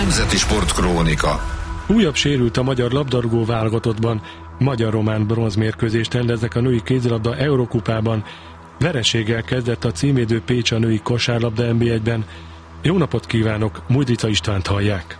Nemzeti Sportkrónika. Újabb sérült a magyar labdarúgó válogatottban. Magyar-román bronzmérkőzést rendeznek a női kézilabda Eurokupában. Vereséggel kezdett a címvédő Pécs a női kosárlabda NB1-ben. Jó napot kívánok, Mújdrica Istvánt hallják.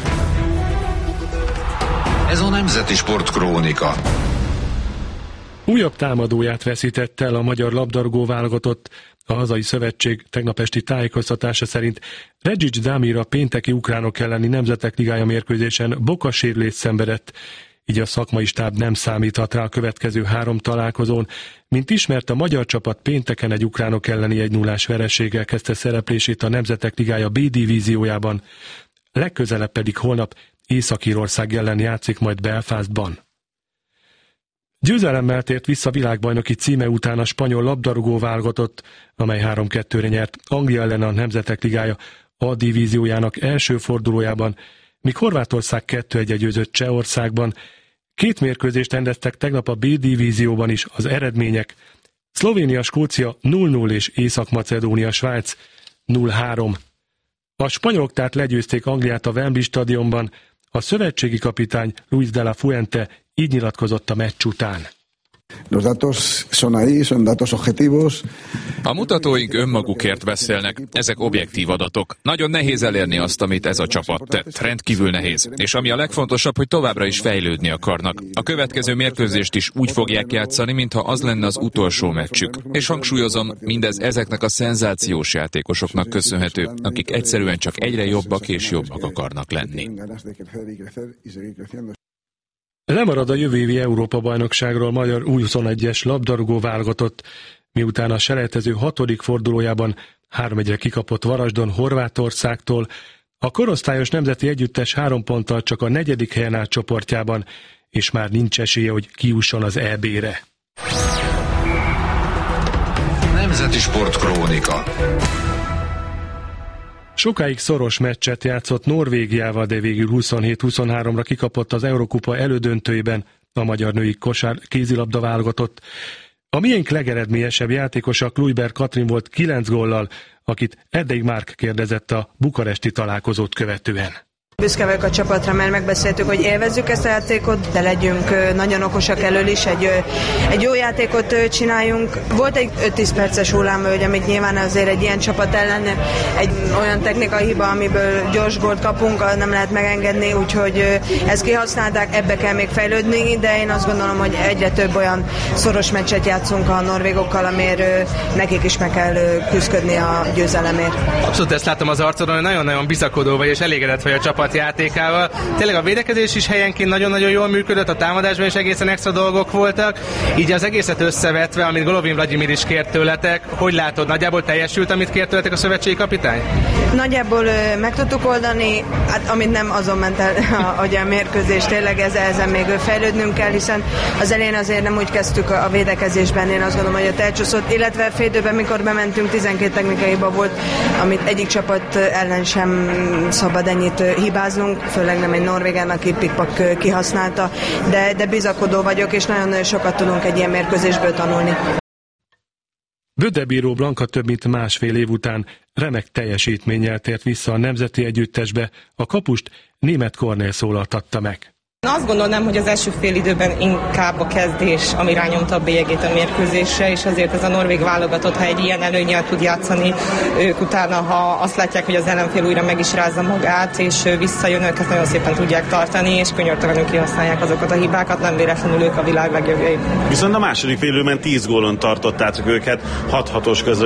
Ez a Nemzeti Sportkrónika. Újabb támadóját veszített el a magyar labdarúgó válogatott. A hazai szövetség tegnap esti tájékoztatása szerint Reggic Damir a pénteki ukránok elleni Nemzetek Ligája mérkőzésen bokasérülést szenvedett, így a szakmai stáb nem számíthat rá a következő 3 találkozón. Mint ismert, a magyar csapat pénteken egy ukránok elleni 1-0-ás vereséggel kezdte szereplését a Nemzetek Ligája B divíziójában. Legközelebb pedig holnap Észak-Írország ellen játszik majd Belfastban. Győzelemmel tért vissza világbajnoki címe után a spanyol labdarúgó válogatott, amely 3-2-re nyert Anglia ellen a Nemzetek Ligája A divíziójának első fordulójában, míg Horvátország 2-1 győzött Csehországban. 2 mérkőzést rendeztek tegnap a B divízióban is az eredmények. Szlovénia-Skócia 0-0 és Észak-Macedónia-Svájc 0-3. A spanyolok tehát legyőzték Angliát a Wembley stadionban. A szövetségi kapitány Luis de la Fuente így nyilatkozott a meccs után. Los datos son ahí, son datos objetivos. A mutatóink önmagukért beszélnek, ezek objektív adatok. Nagyon nehéz elérni azt, amit ez a csapat tett, rendkívül nehéz. És ami a legfontosabb, hogy továbbra is fejlődni akarnak. A következő mérkőzést is úgy fogják játszani, mintha az lenne az utolsó meccsük. És hangsúlyozom, mindez ezeknek a szenzációs játékosoknak köszönhető, akik egyszerűen csak egyre jobbak és jobbak akarnak lenni. Lemarad a jövő évi Európa-bajnokságról magyar U21-es labdarúgó válogatott, miután a selejtező 6. fordulójában 3-1-re kikapott Varasdon Horvátországtól. A korosztályos nemzeti együttes 3 ponttal csak a 4. helyen áll csoportjában, és már nincs esélye, hogy kijusson az EB-re. Nemzeti Sportkrónika. Sokáig szoros meccset játszott Norvégiával, de végül 27-23-ra kikapott az Eurokupa elődöntőjében a magyar női kézilabda válogatott. A miénk legeredményesebb játékosa Kluiber Katrin volt 9 góllal, akit Erdei Márk kérdezett a bukaresti találkozót követően. Büszke vagyok a csapatra, mert megbeszéltük, hogy élvezzük ezt a játékot, de legyünk nagyon okosak elől is, egy jó játékot csináljunk. Volt egy 5-10 perces hullámvölgy, amit nyilván azért egy ilyen csapat ellen egy olyan technikai hiba, amiből gyors gólt kapunk, nem lehet megengedni, úgyhogy ezt kihasználták, ebbe kell még fejlődni, de én azt gondolom, hogy egyre több olyan szoros meccset játszunk a norvégokkal, amiért nekik is meg kell küzdködni a győzelemért. Abszolút ezt látom az arcodon, hogy nagyon-nagyon bizakodó vagy, és elégedett vagy a csapat játékával. Tényleg a védekezés is helyenként nagyon-nagyon jól működött, a támadásban is egészen extra dolgok voltak. Így az egészet összevetve, amit Golovin Vladimir is kért tőletek, hogy látod, nagyjából teljesült, amit kért tőletek a szövetségi kapitány? Nagyjából meg tudtuk oldani, hát amit nem azon ment el hogy a mérkőzés, tényleg ezen még fejlődnünk kell, hiszen az elején azért nem úgy kezdtük a védekezésben, én azt gondolom, hogy a elcsúszott, illetve fél időben, mikor bementünk, 12 technikai hiba volt, amit egyik csapat ellen sem szabad ennyit hibáznunk, főleg nem egy norvégán, aki pikpak kihasználta, de bizakodó vagyok, és nagyon sokat tudunk egy ilyen mérkőzésből tanulni. Bödebíró Blanka több mint másfél év után remek teljesítménnyel tért vissza a nemzeti együttesbe, a kapust Németh Kornél szólaltatta meg. Azt gondolnám, hogy az első fél időben inkább a kezdés, ami rányomta a bélyegét a mérkőzésre, és azért ez a norvég válogatott, ha egy ilyen előnnyel tud játszani, ők utána, ha azt látják, hogy az ellenfél újra meg is rázza magát, és visszajönnek, ezt nagyon szépen tudják tartani, és könyörtelenül kihasználják azokat a hibákat, nem véletlenül ők a világ legjobbjai. Viszont a második fél időben 10 gólon tartottátok őket, 6-6-os között.